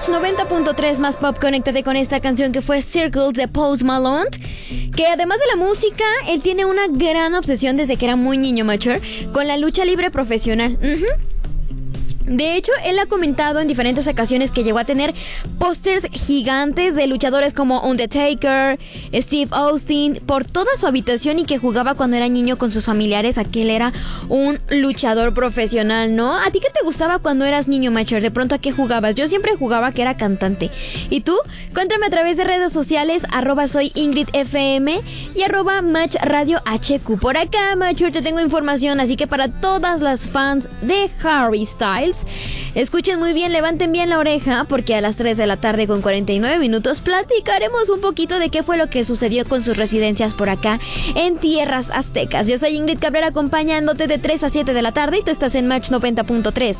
Match 90.3 más pop. Conéctate con esta canción que fue Circles de Post Malone, que además de la música, él tiene una gran obsesión desde que era muy niño mature con la lucha libre profesional. De hecho, él ha comentado en diferentes ocasiones que llegó a tener pósters gigantes de luchadores como Undertaker, Steve Austin, por toda su habitación, y que jugaba cuando era niño con sus familiares a que él era un luchador profesional, ¿no? ¿A ti qué te gustaba cuando eras niño mayor? De pronto, ¿a qué jugabas? Yo siempre jugaba que era cantante. ¿Y tú? Cuéntame a través de redes sociales, @soy Ingrid FM y @MatchRadioHQ. Por acá, Mature, te tengo información, así que para todas las fans de Harry Styles, escuchen muy bien, levanten bien la oreja, porque a las 3 de la tarde con 49 minutos platicaremos un poquito de qué fue lo que sucedió con sus residencias por acá en tierras aztecas. Yo soy Ingrid Cabrera, acompañándote de 3 a 7 de la tarde, y tú estás en Match 90.3.